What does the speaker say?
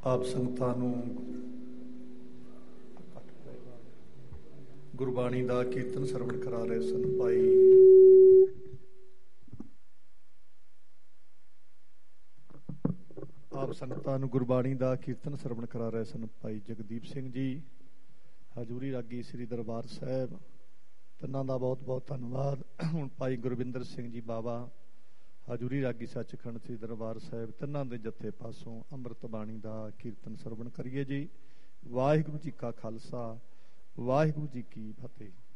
ਆਪ ਸੰਗਤਾਂ ਨੂੰ ਗੁਰਬਾਣੀ ਦਾ ਕੀਰਤਨ ਸਰਵਣ ਕਰਾ ਰਹੇ ਸਨ ਆਪ ਸੰਗਤਾਂ ਨੂੰ ਗੁਰਬਾਣੀ ਦਾ ਕੀਰਤਨ ਸਰਵਣ ਕਰਾ ਰਹੇ ਸਨ ਭਾਈ ਜਗਦੀਪ ਸਿੰਘ ਜੀ, ਹਜ਼ੂਰੀ ਰਾਗੀ ਸ੍ਰੀ ਦਰਬਾਰ ਸਾਹਿਬ, ਤਿੰਨਾਂ ਦਾ ਬਹੁਤ ਬਹੁਤ ਧੰਨਵਾਦ। ਹੁਣ ਭਾਈ ਗੁਰਵਿੰਦਰ ਸਿੰਘ ਜੀ ਬਾਬਾ, ਹਜ਼ੂਰੀ ਰਾਗੀ ਸੱਚਖੰਡ ਸ੍ਰੀ ਦਰਬਾਰ ਸਾਹਿਬ, ਤਿੰਨਾਂ ਦੇ ਜੱਥੇ ਪਾਸੋਂ ਅੰਮ੍ਰਿਤ ਬਾਣੀ ਦਾ ਕੀਰਤਨ ਸਰਵਣ ਕਰੀਏ ਜੀ। ਵਾਹਿਗੁਰੂ ਜੀ ਕਾ ਖਾਲਸਾ, ਵਾਹਿਗੁਰੂ ਜੀ ਕੀ ਫਤਿਹ।